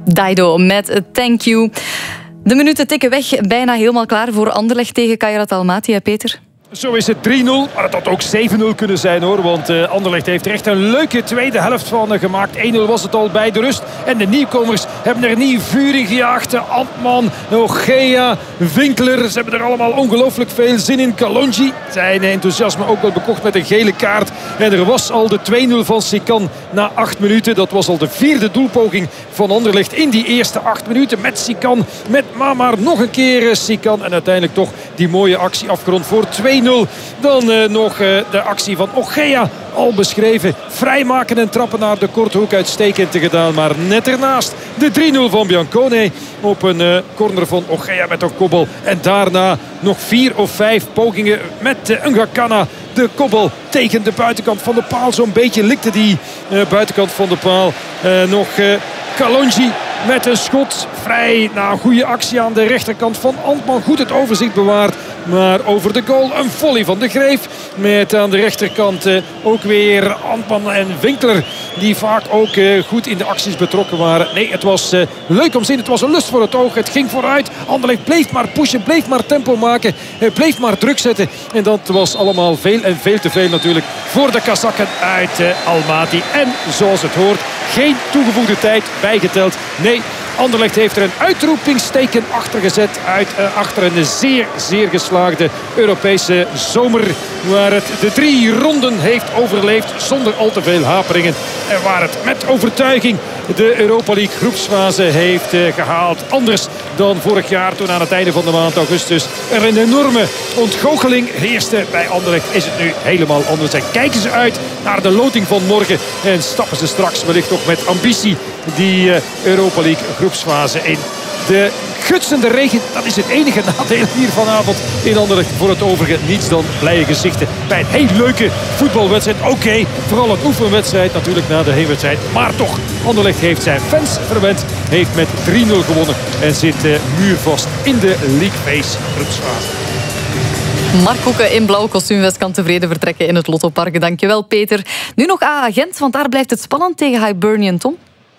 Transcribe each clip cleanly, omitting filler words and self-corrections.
Daido met Thank You. De minuten tikken weg, bijna helemaal klaar voor Anderlecht tegen Kairat Almaty, hè Peter? Zo is het 3-0, maar het had ook 7-0 kunnen zijn hoor. Want Anderlecht heeft er echt een leuke tweede helft van gemaakt. 1-0 was het al bij de rust. En de nieuwkomers hebben er nieuw vuur in gejaagd. Antman, Ogea, Winkler. Ze hebben er allemaal ongelooflijk veel zin in. Kalonji, zijn enthousiasme ook wel bekocht met een gele kaart. En er was al de 2-0 van Sikan na 8 minuten. Dat was al de 4e doelpoging van Anderlecht in die eerste 8 minuten. Met Sikan, met Mamar, nog een keer Sikan. En uiteindelijk toch die mooie actie afgerond voor 2-0. Dan nog de actie van Ogea, al beschreven. Vrijmaken en trappen naar de korte hoek, uitstekend te gedaan. Maar net ernaast de 3-0 van Biancone op een corner van Ogea met een kobbel. En daarna nog 4 of 5 pogingen met Ngakana. De kobbel tegen de buitenkant van de paal. Zo'n beetje likte die buitenkant van de paal. Nog Kalonji met een schot vrij na een goede actie aan de rechterkant van Antman. Goed het overzicht bewaard. Maar over de goal een volley van de Greef. Met aan de rechterkant ook weer Antman en Winkler. Die vaak ook goed in de acties betrokken waren. Nee, het was leuk om te zien. Het was een lust voor het oog. Het ging vooruit. Anderlecht bleef maar pushen. Bleef maar tempo maken. Bleef maar druk zetten. En dat was allemaal veel en veel te veel natuurlijk voor de Kazakken uit Almaty. En zoals het hoort, geen toegevoegde tijd bijgeteld. Nee, Anderlecht heeft er een uitroepingsteken achter gezet. Achter een zeer, zeer geslaagde Europese zomer. Waar het de 3 ronden heeft overleefd zonder al te veel haperingen. En waar het met overtuiging de Europa League groepsfase heeft gehaald. Anders dan vorig jaar toen aan het einde van de maand augustus er een enorme ontgoocheling heerste bij Anderlecht. Is het nu helemaal anders. En kijken ze uit naar de loting van morgen. En stappen ze straks wellicht nog met ambitie die Europa League groepsfase in. De gutsende regen, dat is het enige nadeel hier vanavond in Anderlecht. Voor het overige niets dan blije gezichten bij een heel leuke voetbalwedstrijd. Oké, vooral een oefenwedstrijd natuurlijk na de heenwedstrijd. Maar toch, Anderlecht heeft zijn fans verwend. Heeft met 3-0 gewonnen en zit muurvast in de League Phase groepsfase. Mark Koeken in blauw kostuumvest kan tevreden vertrekken in het Lottopark. Dankjewel Peter. Nu nog AA Gent, want daar blijft het spannend tegen Hibernian, Tom.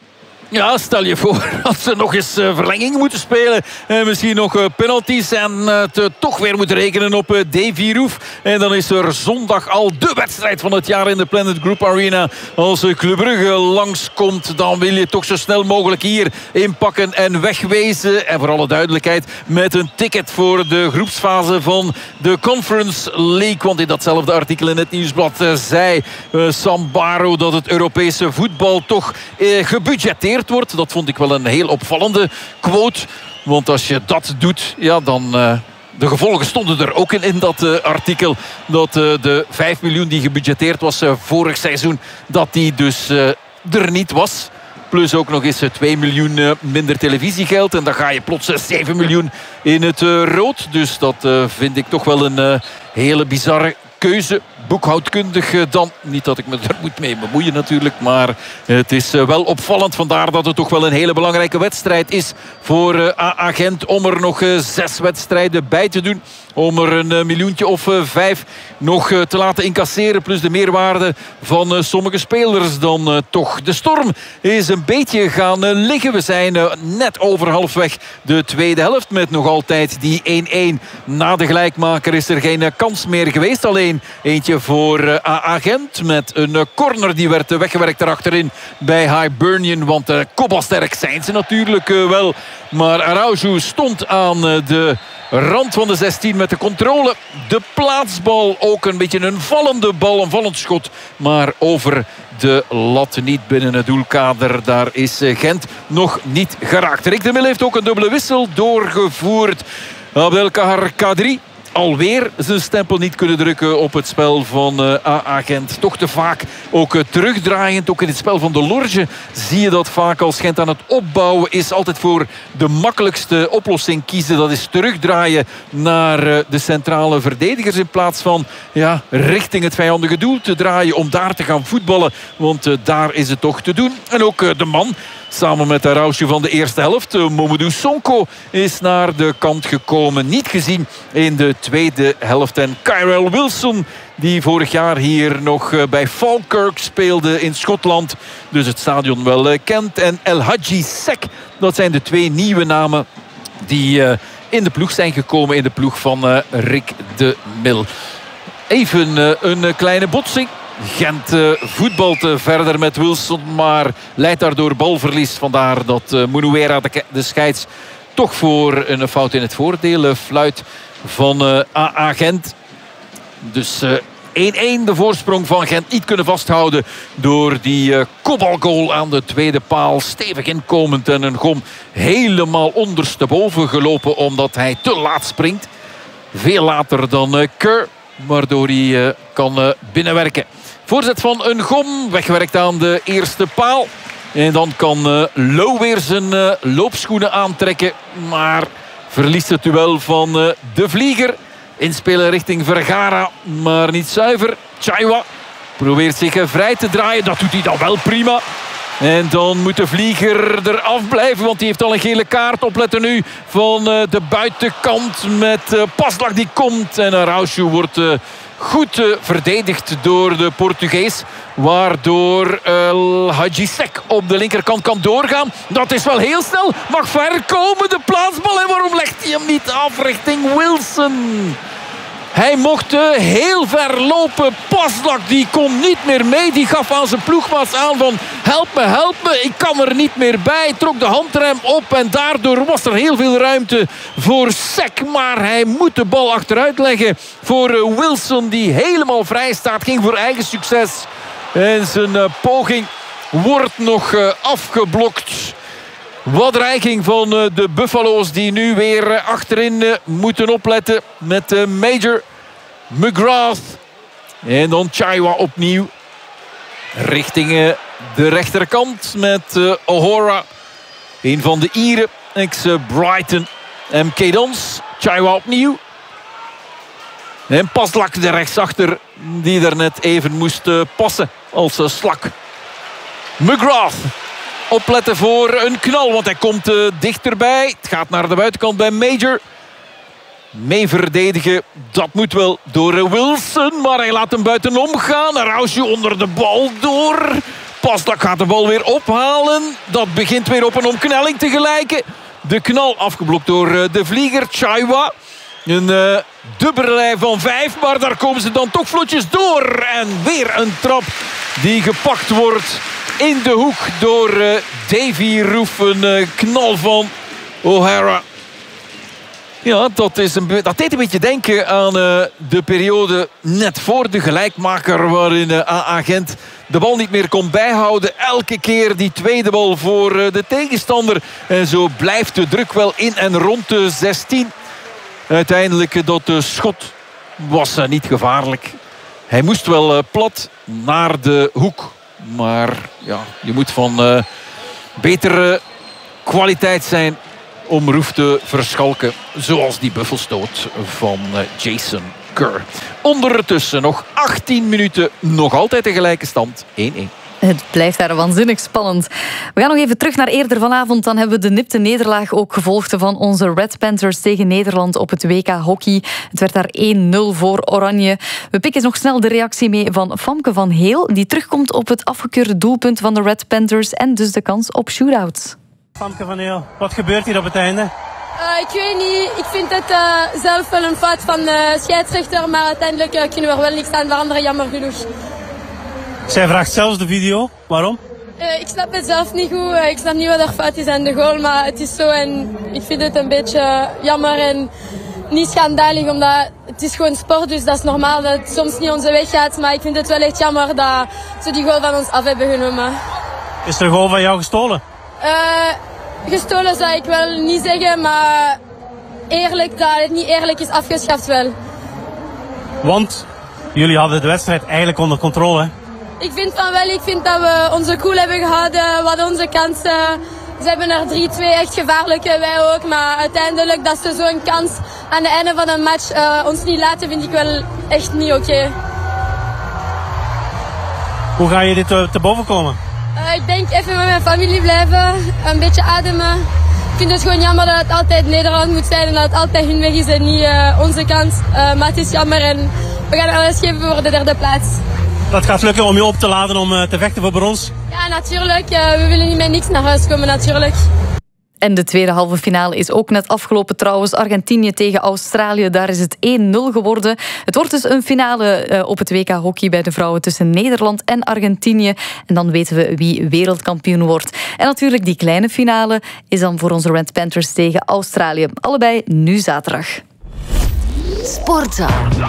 Ja, stel je voor dat ze nog eens verlenging moeten spelen. En misschien nog penalties. En het toch weer moeten rekenen op Davy Roef. En dan is er zondag al de wedstrijd van het jaar in de Planet Group Arena. Als Club Brugge langskomt, dan wil je toch zo snel mogelijk hier inpakken en wegwezen. En voor alle duidelijkheid met een ticket voor de groepsfase van de Conference League. Want in datzelfde artikel in het Nieuwsblad zei Sam Baro dat het Europese voetbal toch gebudgeteerd wordt. Dat vond ik wel een heel opvallende quote. Want als je dat doet, ja, dan de gevolgen stonden er ook in dat artikel. Dat de 5 miljoen die gebudgeteerd was vorig seizoen, dat die dus er niet was. Plus ook nog eens 2 miljoen minder televisiegeld. En dan ga je plots 7 miljoen in het rood. Dus dat vind ik toch wel een hele bizarre keuze. Boekhoudkundig dan. Niet dat ik me er moet mee bemoeien natuurlijk. Maar het is wel opvallend. Vandaar dat het toch wel een hele belangrijke wedstrijd is voor AA Gent. Om er nog 6 wedstrijden bij te doen. Om er een miljoentje of 5 nog te laten incasseren. Plus de meerwaarde van sommige spelers dan toch. De storm is een beetje gaan liggen. We zijn net over halfweg de tweede helft. Met nog altijd die 1-1. Na de gelijkmaker is er geen kans meer geweest. Alleen eentje voor AA Gent. Met een corner die werd weggewerkt daarachterin bij Hibernian. Want kopbalsterk zijn ze natuurlijk wel. Maar Araujo stond aan de rand van de 16 met de controle. De plaatsbal, ook een beetje een vallende bal, een vallend schot. Maar over de lat, niet binnen het doelkader. Daar is Gent nog niet geraakt. Rick de Mil heeft ook een dubbele wissel doorgevoerd. Abdelkahar Kadri alweer zijn stempel niet kunnen drukken op het spel van AA Gent. Toch te vaak ook terugdraaiend. Ook in het spel van de Lorge zie je dat vaak als Gent aan het opbouwen is. Altijd voor de makkelijkste oplossing kiezen. Dat is terugdraaien naar de centrale verdedigers. In plaats van richting het vijandige doel te draaien. Om daar te gaan voetballen. Want daar is het toch te doen. En ook de man samen met de Araujo van de eerste helft. Momodou Sonko is naar de kant gekomen. Niet gezien in de tweede helft. En Kyrell Wilson, die vorig jaar hier nog bij Falkirk speelde in Schotland. Dus het stadion wel kent. En El Hadji Seck Dat zijn de 2 nieuwe namen die in de ploeg zijn gekomen. In de ploeg van Rick de Mil. Even een kleine botsing. Gent voetbalt verder met Wilson, maar leidt daardoor balverlies. Vandaar dat Munuera, de scheids, toch voor een fout in het voordeel fluit van AA Gent. Dus 1-1 de voorsprong van Gent niet kunnen vasthouden door die kopbalgoal aan de tweede paal. Stevig inkomend en een Gom helemaal ondersteboven gelopen omdat hij te laat springt. Veel later dan Kerr, waardoor hij kan binnenwerken. Voorzet van een Gom, wegwerkt aan de eerste paal. En dan kan Low weer zijn loopschoenen aantrekken. Maar verliest het duel van de Vlieger. Inspelen richting Vergara, maar niet zuiver. Chaiwa probeert zich vrij te draaien. Dat doet hij dan wel prima. En dan moet de Vlieger eraf blijven, want die heeft al een gele kaart. Opletten nu van de buitenkant met Paslak die komt. En Araújo wordt goed verdedigd door de Portugees. Waardoor Hadji Seck op de linkerkant kan doorgaan. Dat is wel heel snel. Mag ver komen de plaatsbal. En waarom legt hij hem niet af richting Wilson? Hij mocht heel ver lopen. Paslak die kon niet meer mee. Die gaf aan zijn ploegmaats aan van help me, ik kan er niet meer bij. Trok de handrem op en daardoor was er heel veel ruimte voor Seck. Maar hij moet de bal achteruit leggen voor Wilson die helemaal vrij staat. Ging voor eigen succes. En zijn poging wordt nog afgeblokt. Wat dreiging van de Buffalo's die nu weer achterin moeten opletten met Major, McGrath. En dan Chaiwa opnieuw richting de rechterkant met O'Hora. Een van de Ieren, ex-Brighton. MK Dons, Chaiwa opnieuw. En Paslak de rechtsachter die daarnet even moest passen als Slak. McGrath. Opletten voor een knal, want hij komt dichterbij. Het gaat naar de buitenkant bij Major. Mee verdedigen, dat moet wel door Wilson. Maar hij laat hem buitenom gaan. Araújo onder de bal door. Paslak gaat de bal weer ophalen. Dat begint weer op een omknelling te gelijken. De knal afgeblokt door de Vlieger. Chaiwa. Een dubbele van 5, maar daar komen ze dan toch vlotjes door. En weer een trap die gepakt wordt in de hoek door Davy Roof. Een knal van O'Hara. Ja, dat deed een beetje denken aan de periode net voor de gelijkmaker, waarin AA Gent de bal niet meer kon bijhouden. Elke keer die tweede bal voor de tegenstander. En zo blijft de druk wel in en rond de 16. Uiteindelijk dat schot was niet gevaarlijk. Hij moest wel plat naar de hoek. Maar ja, je moet van betere kwaliteit zijn om Roof te verschalken. Zoals die buffelstoot van Jason Kerr. Ondertussen nog 18 minuten. Nog altijd de gelijke stand. 1-1. Het blijft daar waanzinnig spannend. We gaan nog even terug naar eerder vanavond. Dan hebben we de nipte nederlaag ook gevolgd van onze Red Panthers tegen Nederland op het WK Hockey. Het werd daar 1-0 voor Oranje. We pikken nog snel de reactie mee van Famke van Heel, die terugkomt op het afgekeurde doelpunt van de Red Panthers en dus de kans op shootouts. Famke van Heel, wat gebeurt hier op het einde? Ik weet niet. Ik vind het zelf wel een fout van de scheidsrechter, maar uiteindelijk kunnen we er wel niks aan veranderen, jammer genoeg. Zij vraagt zelfs de video. Waarom? Ik snap het zelf niet goed. Ik snap niet wat er fout is aan de goal, maar het is zo en ik vind het een beetje jammer en niet schandalig, omdat het is gewoon sport, dus dat is normaal dat het soms niet onze weg gaat, maar ik vind het wel echt jammer dat ze die goal van ons af hebben genomen. Is de goal van jou gestolen? Gestolen zou ik wel niet zeggen, maar eerlijk, dat het niet eerlijk is afgeschaft wel. Want jullie hadden de wedstrijd eigenlijk onder controle, hè? Ik vind van wel, ik vind dat we onze cool hebben gehouden, we hadden onze kansen. Ze hebben er 3-2 echt gevaarlijke, wij ook. Maar uiteindelijk dat ze zo'n kans aan het einde van een match ons niet laten, vind ik wel echt niet oké. Hoe ga je dit te boven komen? Ik denk even met mijn familie blijven, een beetje ademen. Ik vind het gewoon jammer dat het altijd Nederland moet zijn en dat het altijd hun weg is en niet onze kans. Maar het is jammer en we gaan alles geven voor de derde plaats. Dat gaat lukken om je op te laden om te vechten voor brons? Ja, natuurlijk. We willen niet met niks naar huis komen, natuurlijk. En de tweede halve finale is ook net afgelopen trouwens. Argentinië tegen Australië, daar is het 1-0 geworden. Het wordt dus een finale op het WK hockey bij de vrouwen tussen Nederland en Argentinië. En dan weten we wie wereldkampioen wordt. En natuurlijk die kleine finale is dan voor onze Red Panthers tegen Australië. Allebei nu zaterdag. Sportza.